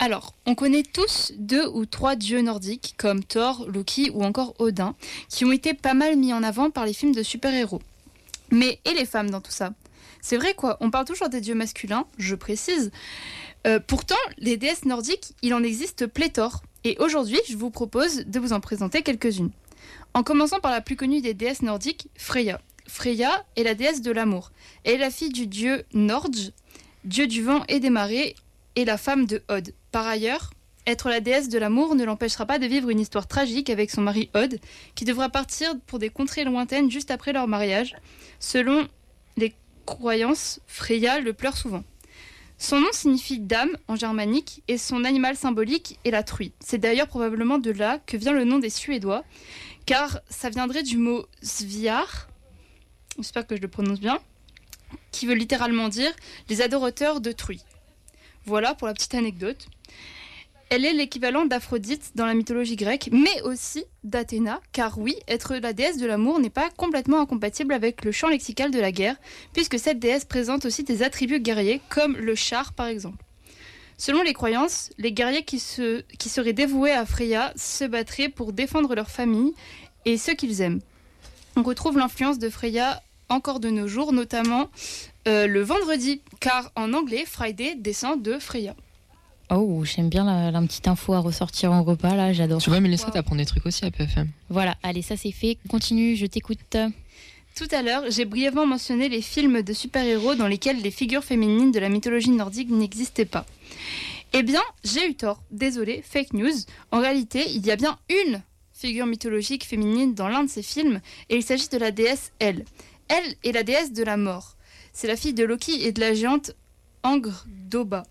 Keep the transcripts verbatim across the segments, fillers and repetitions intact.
Alors, on connaît tous deux ou trois dieux nordiques, comme Thor, Loki ou encore Odin, qui ont été pas mal mis en avant par les films de super-héros. Mais et les femmes dans tout ça ? C'est vrai quoi, on parle toujours des dieux masculins, je précise. Euh, pourtant, les déesses nordiques, il en existe pléthore. Et aujourd'hui, je vous propose de vous en présenter quelques-unes. En commençant par la plus connue des déesses nordiques, Freya. Freya est la déesse de l'amour. Elle est la fille du dieu Nordj, dieu du vent et des marées, et la femme de Od. Par ailleurs, être la déesse de l'amour ne l'empêchera pas de vivre une histoire tragique avec son mari Od, qui devra partir pour des contrées lointaines juste après leur mariage. Selon les croyances, Freya le pleure souvent. Son nom signifie dame en germanique et son animal symbolique est la truie. C'est d'ailleurs probablement de là que vient le nom des Suédois, car ça viendrait du mot sviar, j'espère que je le prononce bien, qui veut littéralement dire les adorateurs de truie. Voilà pour la petite anecdote. Elle est l'équivalent d'Aphrodite dans la mythologie grecque, mais aussi d'Athéna, car oui, être la déesse de l'amour n'est pas complètement incompatible avec le champ lexical de la guerre, puisque cette déesse présente aussi des attributs guerriers, comme le char par exemple. Selon les croyances, les guerriers qui, se, qui seraient dévoués à Freya se battraient pour défendre leur famille et ceux qu'ils aiment. On retrouve l'influence de Freya encore de nos jours, notamment euh, le vendredi, car en anglais, Friday descend de Freya. Oh, j'aime bien la, la petite info à ressortir en repas, là, j'adore. Tu vois, Mélissa, wow. T'apprends des trucs aussi à P F M. Voilà, allez, ça c'est fait. Continue, je t'écoute. Tout à l'heure, j'ai brièvement mentionné les films de super-héros dans lesquels les figures féminines de la mythologie nordique n'existaient pas. Eh bien, j'ai eu tort. Désolé, fake news. En réalité, il y a bien une figure mythologique féminine dans l'un de ces films, et il s'agit de la déesse Elle. Elle est la déesse de la mort. C'est la fille de Loki et de la géante Angdoba.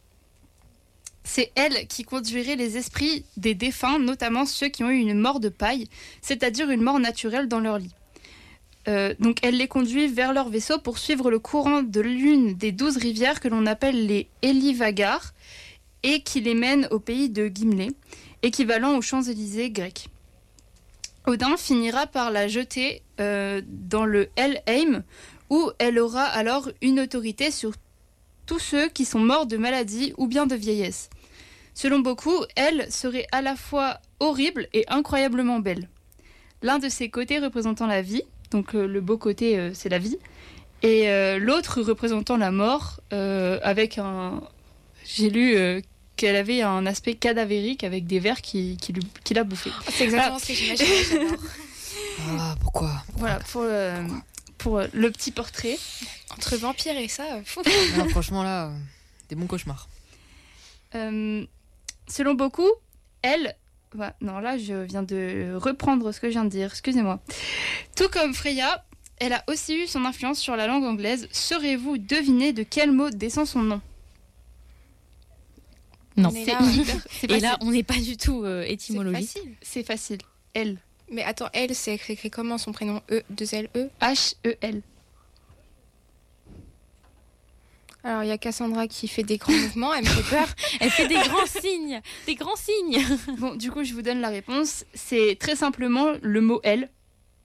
C'est elle qui conduirait les esprits des défunts, notamment ceux qui ont eu une mort de paille, c'est-à-dire une mort naturelle dans leur lit. Euh, donc elle les conduit vers leur vaisseau pour suivre le courant de l'une des douze rivières que l'on appelle les Elivagar et qui les mène au pays de Gimlé, équivalent aux Champs-Élysées grecs. Odin finira par la jeter euh, dans le Helheim, où elle aura alors une autorité sur tous ceux qui sont morts de maladie ou bien de vieillesse. Selon beaucoup, elle serait à la fois horrible et incroyablement belle. L'un de ses côtés représentant la vie, donc euh, le beau côté euh, c'est la vie, et euh, l'autre représentant la mort, euh, avec un... J'ai lu euh, qu'elle avait un aspect cadavérique avec des vers qui, qui, qui l'a bouffé. Oh, c'est exactement ah. ce que j'imagine, j'adore. Ah, pourquoi, pourquoi Voilà, pour, euh, pour le petit portrait. Entre vampires et ça, fou. Non, franchement là, euh, des bons cauchemars. Euh, selon beaucoup, elle... Bah, non, là, je viens de reprendre ce que je viens de dire, excusez-moi. Tout comme Freya, elle a aussi eu son influence sur la langue anglaise. Saurez-vous deviner de quel mot descend son nom ? Non. C'est C'est... là, c'est Et là, on n'est pas du tout euh, étymologique. C'est facile. C'est facile. Elle. Mais attends, elle, c'est écrit comment son prénom ? E, deux L, E ? H E L. Alors, il y a Cassandra qui fait des grands mouvements, elle me fait peur. Elle fait des grands signes, des grands signes. Bon, du coup, je vous donne la réponse. C'est très simplement le mot « elle okay. »,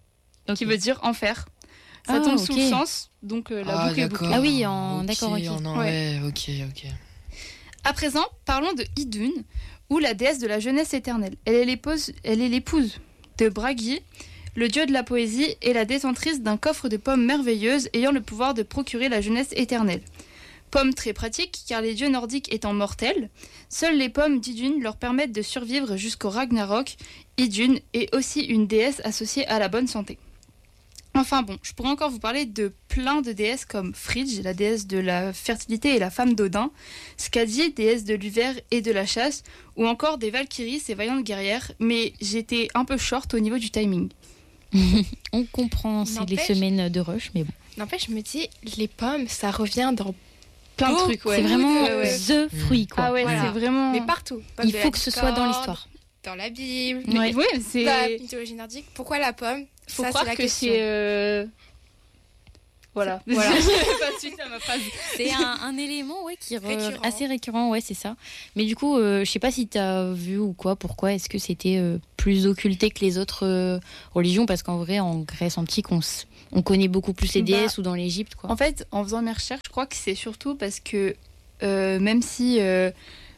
qui veut dire « enfer ». Ça ah, tombe okay. sous le sens, donc euh, la ah, boucle est bouclée. Ah oui, en... okay, d'accord, ok. En... Ouais. ouais, ok, ok. À présent, parlons de Idun, ou la déesse de la jeunesse éternelle. Elle est l'épouse, elle est l'épouse de Bragi, le dieu de la poésie, et la détentrice d'un coffre de pommes merveilleuses ayant le pouvoir de procurer la jeunesse éternelle. Pommes très pratiques, car les dieux nordiques étant mortels, seules les pommes d'Idun leur permettent de survivre jusqu'au Ragnarok. Idun est aussi une déesse associée à la bonne santé. Enfin bon, je pourrais encore vous parler de plein de déesses comme Frigg, la déesse de la fertilité et la femme d'Odin, Skadi, déesse de l'hiver et de la chasse, ou encore des Valkyries, ces vaillantes guerrières, mais j'étais un peu short au niveau du timing. On comprend, c'est les semaines de rush, mais bon. N'empêche, je me dis, les pommes, ça revient dans plein de trucs, ouais. C'est vraiment ouais, ouais. the fruit, quoi. Ah ouais, voilà. C'est vraiment... Mais partout. Il faut que ce soit dans l'histoire. Dans la Bible, ouais. Oui, c'est... dans la mythologie nordique. Pourquoi la pomme ? Faut ça, croire c'est la que question. c'est... Euh... Voilà. voilà. Pas de suite à ma phrase. C'est un, un élément ouais, qui est récurrent. assez récurrent, ouais, c'est ça. Mais du coup, euh, je sais pas si tu as vu ou quoi, pourquoi est-ce que c'était euh, plus occulté que les autres euh, religions ? Parce qu'en vrai, en Grèce antique, on, on connaît beaucoup plus les déesses bah, ou dans l'Égypte, quoi. En fait, en faisant mes recherches, je crois que c'est surtout parce que euh, même si... Euh,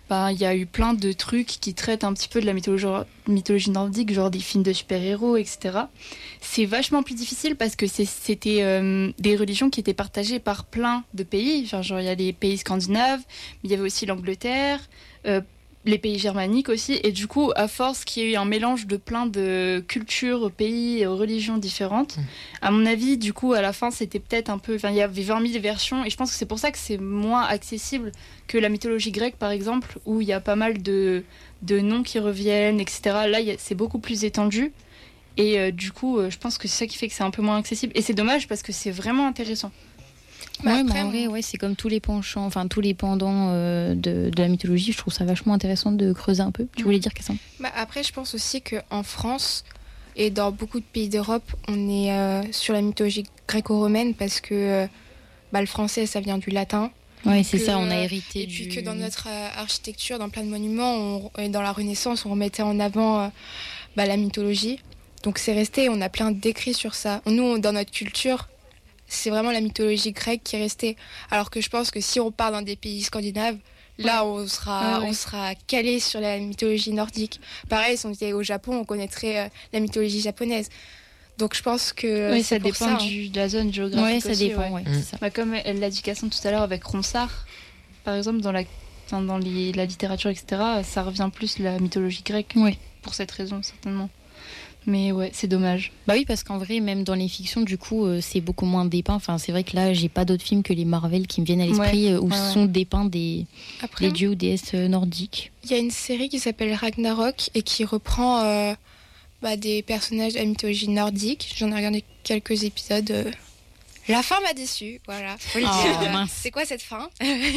bah, y a eu plein de trucs qui traitent un petit peu de la mythologie, mythologie nordique, genre des films de super-héros, et cetera. C'est vachement plus difficile parce que c'est, c'était euh, des religions qui étaient partagées par plein de pays. Genre, genre, il y a les pays scandinaves, mais il y avait aussi l'Angleterre, euh, les pays germaniques aussi. Et du coup, à force qu'il y ait eu un mélange de plein de cultures, pays et religions différentes, mmh. à mon avis, du coup, à la fin, c'était peut-être un peu... Enfin, il y avait vingt mille versions. Et je pense que c'est pour ça que c'est moins accessible que la mythologie grecque, par exemple, où il y a pas mal de, de noms qui reviennent, et cetera. Là, y a, c'est beaucoup plus étendu. Et euh, du coup, euh, je pense que c'est ça qui fait que c'est un peu moins accessible. Et c'est dommage parce que c'est vraiment intéressant. Bah ouais, après, mais en vrai, ouais, c'est comme tous les penchants, enfin tous les pendants euh, de, de la mythologie. Je trouve ça vachement intéressant de creuser un peu. Tu voulais dire Cassandre ? Bah après, je pense aussi qu'en France et dans beaucoup de pays d'Europe, on est euh, sur la mythologie gréco-romaine parce que euh, bah, le français, ça vient du latin. Ouais, c'est que, ça, on a euh, hérité et du... puis que dans notre euh, architecture, dans plein de monuments, on, et dans la Renaissance, on remettait en avant euh, bah, la mythologie. Donc c'est resté, on a plein d'écrits sur ça. Nous, on, dans notre culture, c'est vraiment la mythologie grecque qui est restée. Alors que je pense que si on part dans des pays scandinaves, là, on sera, Ah, ouais. on sera calé sur la mythologie nordique. Pareil, si on était au Japon, on connaîtrait euh, la mythologie japonaise. Donc je pense que Oui, c'est ça pour dépend ça, hein. du, de la zone géographique Ouais, ça aussi, dépend, ouais. ouais, Mm. c'est ça. Bah, comme elle l'a dit Cassandre tout à l'heure avec Ronsard, par exemple, dans la, enfin, dans les, la littérature, et cetera, ça revient plus la mythologie grecque. Ouais. Pour cette raison, certainement. Mais ouais, c'est dommage. Bah oui, parce qu'en vrai, même dans les fictions, du coup, euh, c'est beaucoup moins dépeint. Enfin, c'est vrai que là, j'ai pas d'autres films que les Marvel qui me viennent à l'esprit Ouais, euh, où ouais, ouais. sont dépeints des, Après, des dieux ou déesses euh, nordiques. il y a une série qui s'appelle Ragnarok et qui reprend euh, bah, des personnages de la mythologie nordique. J'en ai regardé quelques épisodes. euh. La fin m'a déçue, voilà. Faut le Oh, dire. mince. C'est quoi cette fin?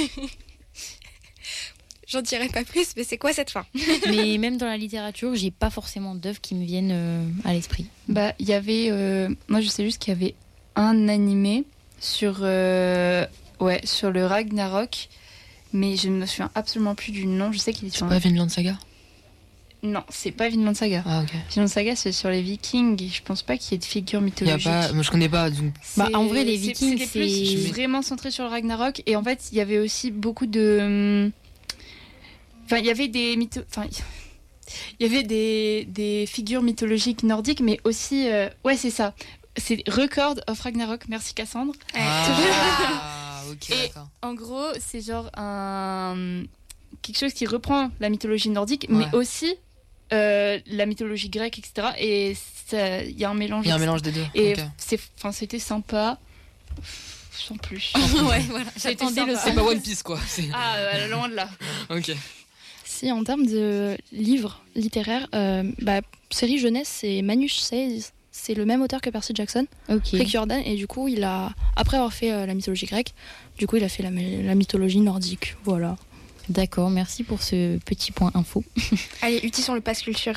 J'en dirai pas plus, mais c'est quoi cette fin? Mais même dans la littérature, j'ai pas forcément d'œuvres qui me viennent euh, à l'esprit. Bah, il y avait. euh, moi, je sais juste qu'il y avait un animé sur, euh, ouais, sur le Ragnarok, mais je ne me souviens absolument plus du nom. Je sais qu'il est C'est sur. pas un- Vinland Saga? Non, c'est pas Vinland Saga. Ah, ok. Vinland Saga, c'est sur les Vikings. Et je pense pas qu'il y ait de figures Y a mythologiques. pas... Moi, je connais pas. Donc... Bah, C'est- en vrai, les c'est- Vikings, c'était plus c'est- vraiment centré sur le Ragnarok. Et en fait, il y avait aussi beaucoup de. Enfin, il y avait des mytho... Enfin, il y avait des, des figures mythologiques nordiques, mais aussi. euh, Ouais, c'est ça. C'est Record of Ragnarok. Merci Cassandre. Ah, ok, Et- d'accord. En gros, c'est genre un quelque chose qui reprend la mythologie nordique, mais Ouais. aussi euh, la mythologie grecque, et cetera. Et ça- il y a un mélange. Il y a un mélange des deux. Et ok. c'est, enfin, c'était sympa, sans plus. Ouais, voilà. C'était J'attendais le sympa. C'est pas One Piece, quoi. C'est... Ah, euh, loin de là. Ok. Si, en termes de livres littéraires, euh, bah, série jeunesse, c'est Manus Says. C'est le même auteur que Percy Jackson, Ok. Rick Jordan, et du coup, il a, après avoir fait euh, la mythologie grecque, du coup, il a fait la, la mythologie nordique. Voilà. D'accord, merci pour ce petit point info. Allez, utilisons le pass culture.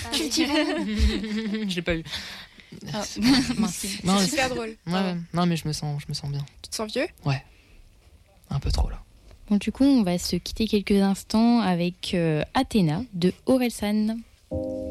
Je l'ai pas eu. Ah, Mince. Non, C'est mais- super drôle. Ouais, ouais. Non, mais je me sens, je me sens bien. Tu te sens vieux? Un peu trop, là. Bon, du coup, on va se quitter quelques instants avec euh, Athéna de Orelsan.